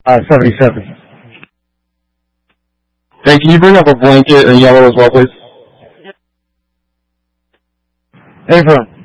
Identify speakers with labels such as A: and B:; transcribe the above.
A: 77.
B: Hey, can you bring up a blanket in yellow as well, please?
A: Affirm.